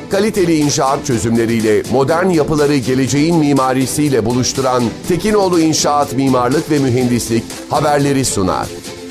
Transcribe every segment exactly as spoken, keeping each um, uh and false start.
Kaliteli inşaat çözümleriyle modern yapıları geleceğin mimarisiyle buluşturan Tekinoğlu İnşaat Mimarlık ve Mühendislik haberleri sunar.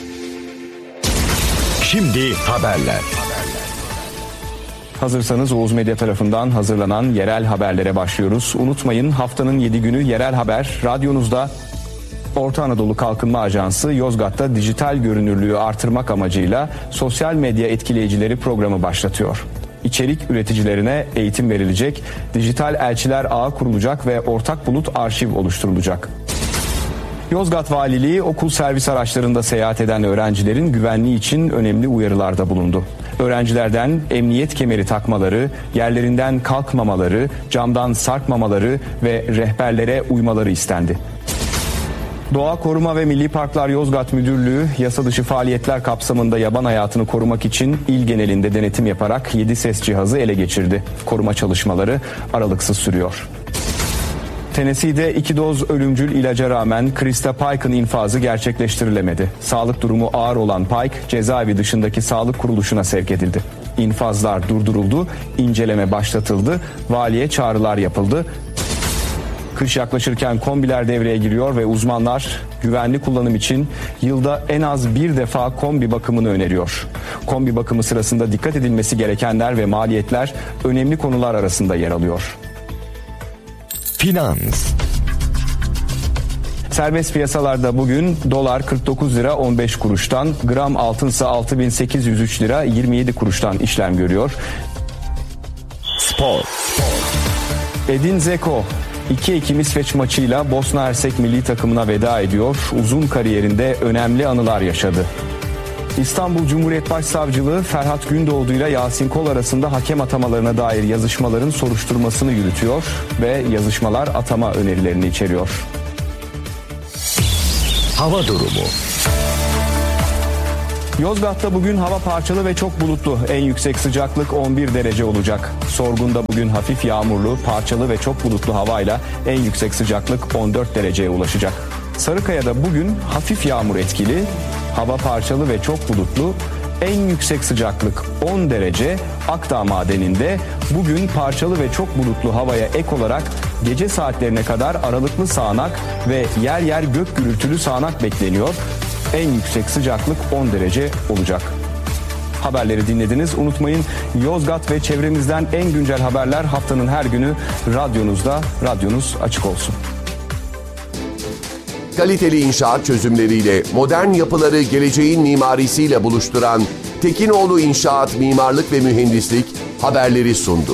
Şimdi haberler. Hazırsanız Oğuz Medya tarafından hazırlanan yerel haberlere başlıyoruz. Unutmayın, haftanın yedi günü yerel haber radyonuzda. Orta Anadolu Kalkınma Ajansı Yozgat'ta dijital görünürlüğü artırmak amacıyla sosyal medya etkileyicileri programı başlatıyor. İçerik üreticilerine eğitim verilecek, dijital elçiler ağı kurulacak ve ortak bulut arşiv oluşturulacak. Yozgat Valiliği okul servis araçlarında seyahat eden öğrencilerin güvenliği için önemli uyarılarda bulundu. Öğrencilerden emniyet kemeri takmaları, yerlerinden kalkmamaları, camdan sarkmamaları ve rehberlere uymaları istendi. Doğa Koruma ve Milli Parklar Yozgat Müdürlüğü yasa dışı faaliyetler kapsamında yaban hayatını korumak için il genelinde denetim yaparak yedi ses cihazı ele geçirdi. Koruma çalışmaları aralıksız sürüyor. Tennessee'de iki doz ölümcül ilaca rağmen Krista Pike'ın infazı gerçekleştirilemedi. Sağlık durumu ağır olan Pike cezaevi dışındaki sağlık kuruluşuna sevk edildi. İnfazlar durduruldu, inceleme başlatıldı, valiye çağrılar yapıldı. Kış yaklaşırken kombiler devreye giriyor ve uzmanlar güvenli kullanım için yılda en az bir defa kombi bakımını öneriyor. Kombi bakımı sırasında dikkat edilmesi gerekenler ve maliyetler önemli konular arasında yer alıyor. Finans. Serbest piyasalarda bugün dolar kırk dokuz lira on beş kuruştan, gram altınsa altı bin sekiz yüz üç lira yirmi yedi kuruştan işlem görüyor. Spor. Edin Dzeko iki Ekim İsveç maçıyla Bosna Hersek milli takımına veda ediyor. Uzun kariyerinde önemli anılar yaşadı. İstanbul Cumhuriyet Başsavcılığı Ferhat Gündoğdu ile Yasin Kol arasında hakem atamalarına dair yazışmaların soruşturmasını yürütüyor ve yazışmalar atama önerilerini içeriyor. Hava durumu. Yozgat'ta bugün hava parçalı ve çok bulutlu. En yüksek sıcaklık on bir derece olacak. Sorgun'da bugün hafif yağmurlu, parçalı ve çok bulutlu havayla en yüksek sıcaklık on dört dereceye ulaşacak. Sarıkaya'da bugün hafif yağmur etkili, hava parçalı ve çok bulutlu. En yüksek sıcaklık on derece. Akdağ Madeni'nde bugün parçalı ve çok bulutlu havaya ek olarak gece saatlerine kadar aralıklı sağanak ve yer yer gök gürültülü sağanak bekleniyor. En yüksek sıcaklık on derece olacak. Haberleri dinlediniz. Unutmayın, Yozgat ve çevremizden en güncel haberler haftanın her günü radyonuzda. Radyonuz açık olsun. Kaliteli inşaat çözümleriyle modern yapıları geleceğin mimarisiyle buluşturan Tekinoğlu İnşaat Mimarlık ve Mühendislik haberleri sundu.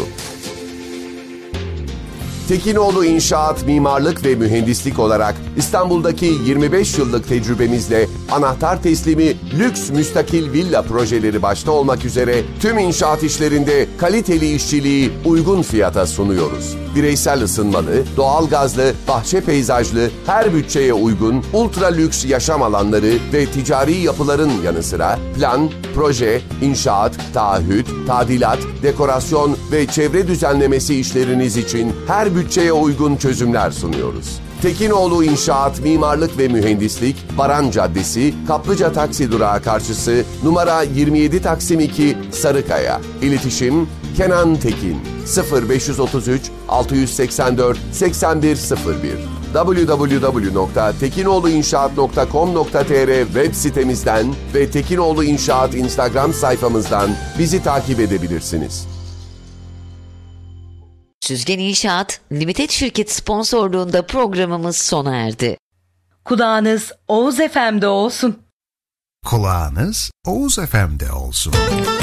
Tekinoğlu İnşaat Mimarlık ve Mühendislik olarak İstanbul'daki yirmi beş yıllık tecrübemizle anahtar teslimi lüks müstakil villa projeleri başta olmak üzere tüm inşaat işlerinde kaliteli işçiliği uygun fiyata sunuyoruz. Bireysel ısınmalı, doğalgazlı, bahçe peyzajlı, her bütçeye uygun, ultra lüks yaşam alanları ve ticari yapıların yanı sıra plan, proje, inşaat, taahhüt, tadilat, dekorasyon ve çevre düzenlemesi işleriniz için her bütçeye uygun çözümler sunuyoruz. Tekinoğlu İnşaat Mimarlık ve Mühendislik, Baran Caddesi, Kaplıca Taksi Durağı karşısı, numara yirmi yedi Taksim iki, Sarıkaya. İletişim Kenan Tekin sıfır beş otuz üç altı seksen dört seksen bir sıfır bir double-u double-u double-u nokta tekinoğluinşaat nokta com nokta tr web sitemizden ve Tekinoğlu İnşaat Instagram sayfamızdan bizi takip edebilirsiniz. Süzgen İnşaat Limited Şirket sponsorluğunda programımız sona erdi. Kulağınız Oğuz F M'de olsun. Kulağınız Oğuz F M'de olsun.